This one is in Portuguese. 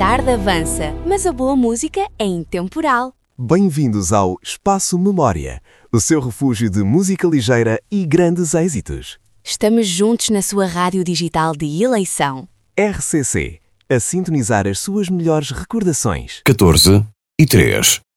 tarde avança, mas a boa música é intemporal. Bem-vindos ao Espaço Memória, o seu refúgio de música ligeira e grandes êxitos. Estamos juntos na sua rádio digital de eleição. RCC, a sintonizar as suas melhores recordações. 14 e 3.